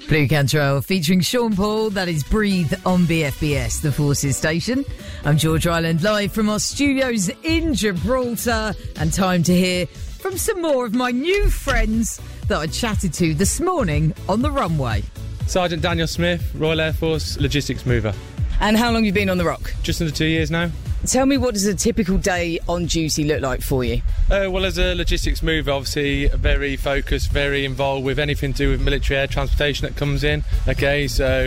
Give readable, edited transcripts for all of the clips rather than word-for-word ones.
Blue Cantrell featuring Sean Paul. That is Breathe on BFBS, the Forces station. I'm George Ryland, live from our studios in Gibraltar, and time to hear from some more of my new friends that I chatted to this morning on the runway. Sergeant Daniel Smith, Royal Air Force Logistics Mover. And how long have you been on the Rock? Just under 2 years now. Tell me, what does a typical day on duty look like for you? Well, as a logistics mover, obviously very focused, very involved with anything to do with military air transportation that comes in. Okay,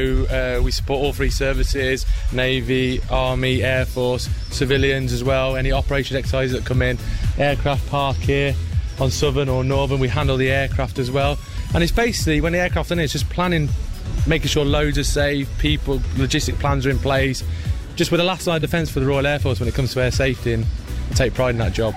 so we support all three services: Navy, Army, Air Force, civilians as well. Any operation exercises that come in, aircraft park here on Southern or Northern, we handle the aircraft as well. And it's basically, when the aircraft's in, it's just planning, making sure loads are safe, people, logistic plans are in place. Just with the last line of defence for the Royal Air Force when it comes to air safety, and I take pride in that job.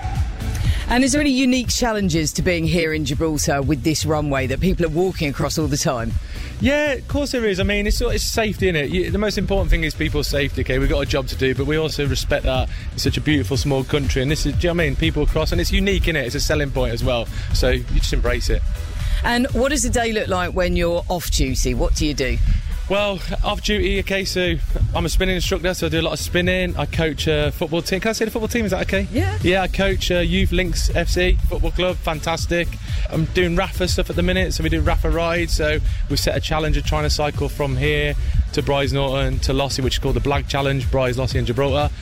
And is there any unique challenges to being here in Gibraltar with this runway that people are walking across all the time? Yeah, of course there is. I mean, it's safety, innit? The most important thing is people's safety, okay? We've got a job to do, but we also respect that it's such a beautiful, small country, and this is, do you know what I mean? People across, and it's unique, innit? It's a selling point as well, so you just embrace it. And what does the day look like when you're off duty? What do you do? Well, off duty, okay, so I'm a spinning instructor, so I do a lot of spinning. I coach a football team. Can I say the football team? Is that okay? Yeah. Yeah, I coach Youth Links FC football club. Fantastic. I'm doing RAFA stuff at the minute, so we do RAFA rides. So we've set a challenge of trying to cycle from here to Bryce Norton to Lossy, which is called the Blag Challenge, Bryce, Lossy and Gibraltar.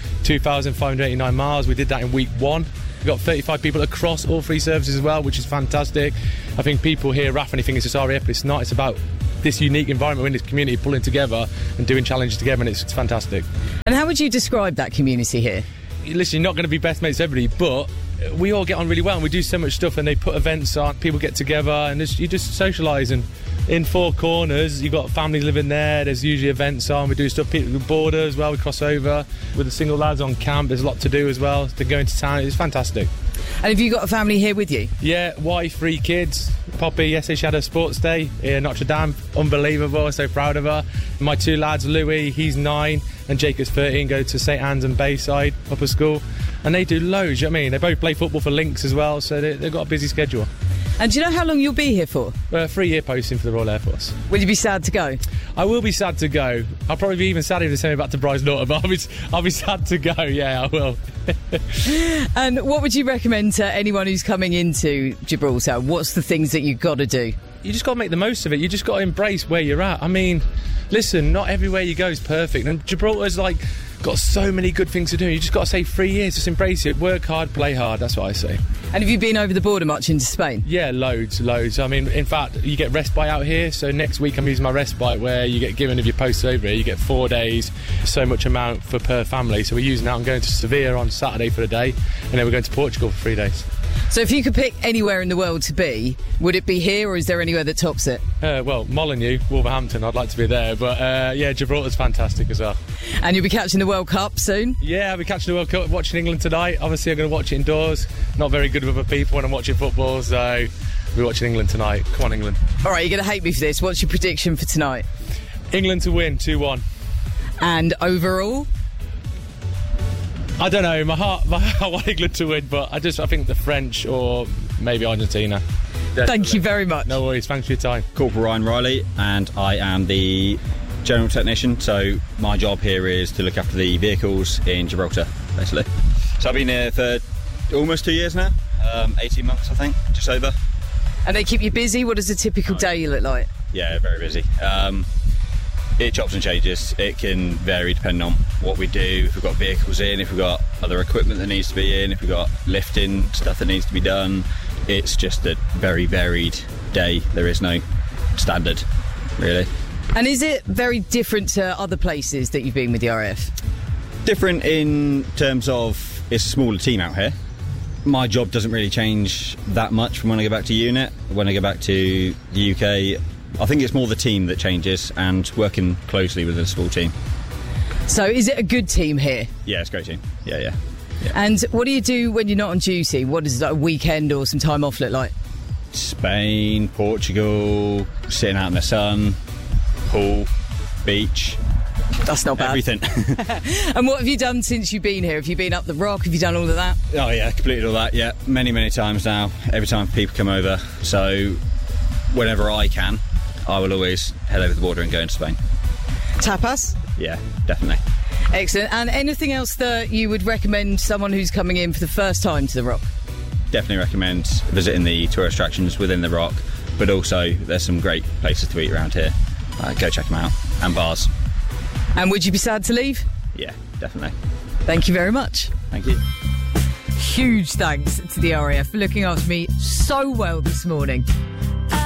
2,589 miles. We did that in week 1. We've got 35 people across all three services as well, which is fantastic. I think people hear RAF and they think it's just RAF, but it's not. It's about this unique environment in this community pulling together and doing challenges together, and it's fantastic. And how would you describe that community here? Listen, you're not going to be best mates with everybody, but we all get on really well, and we do so much stuff, and they put events on, people get together, and you just socialise. And in Four Corners, you've got families living there, there's usually events on, we do stuff, people with border as well, we cross over with the single lads on camp, there's a lot to do as well, they're going to town, it's fantastic. And have you got a family here with you? Yeah, wife, 3 kids. Poppy, yesterday she had a sports day here in Notre Dame. Unbelievable, so proud of her. My 2 lads, Louis, he's 9, and Jacob's 13, go to St Anne's and Bayside upper school. And they do loads, you know what I mean? They both play football for Links as well, so they've got a busy schedule. And do you know how long you'll be here for? 3-year posting for the Royal Air Force. Will you be sad to go? I will be sad to go. I'll probably be even sadder if they send me back to Bryce Norton, but I'll be sad to go, yeah, I will. And what would you recommend to anyone who's coming into Gibraltar? What's the things that you've got to do? You just got to make the most of it. You just got to embrace where you're at. I mean, listen, not everywhere you go is perfect, and Gibraltar's like got so many good things to do. You just got to say 3 years, just embrace it, work hard, play hard. That's what I say. And have you been over the border much into Spain? Yeah, loads. I mean, in fact, you get respite out here, so next week I'm using my respite where you get given, if you're posted over here, you get 4 days, so much amount per family. So we're using that. I'm going to Sevilla on Saturday for a day, and then we're going to Portugal for 3 days. So if you could pick anywhere in the world to be, would it be here, or is there anywhere that tops it? Well, Molineux, Wolverhampton, I'd like to be there, but yeah, Gibraltar's fantastic as well. And you'll be catching the World Cup soon? Yeah, I'll be catching the World Cup, watching England tonight. Obviously, I'm going to watch it indoors. Not very good with other people when I'm watching football, so I'll be watching England tonight. Come on, England. All right, you're going to hate me for this. What's your prediction for tonight? England to win, 2-1. And overall? I don't know, my heart I want England to win, but I think the French or maybe Argentina. Definitely. Thank you very much. No worries, thanks for your time. Corporal Ryan Riley, and I am the general technician, so my job here is to look after the vehicles in Gibraltar, basically. So I've been here for almost 2 years now, 18 months I think, just over. And they keep you busy? What does a typical day look like? Yeah, very busy. It chops and changes. It can vary depending on what we do. If we've got vehicles in, if we've got other equipment that needs to be in, if we've got lifting stuff that needs to be done. It's just a very varied day. There is no standard, really. And is it very different to other places that you've been with the RAF? Different in terms of it's a smaller team out here. My job doesn't really change that much from when I go back to unit. When I go back to the UK, I think it's more the team that changes and working closely with a small team. So is it a good team here? Yeah, it's a great team. Yeah. And what do you do when you're not on duty? What does a weekend or some time off look like? Spain, Portugal, sitting out in the sun, pool, beach. That's not bad. Everything. And what have you done since you've been here? Have you been up the Rock? Have you done all of that? Oh yeah, completed all that, yeah. Many times now. Every time people come over. So whenever I can, I will always head over the border and go into Spain. Tapas? Yeah, definitely. Excellent. And anything else that you would recommend someone who's coming in for the first time to the Rock? Definitely recommend visiting the tourist attractions within the Rock, but also there's some great places to eat around here. Go check them out. And bars. And would you be sad to leave? Yeah, definitely. Thank you very much. Thank you. Huge thanks to the RAF for looking after me so well this morning.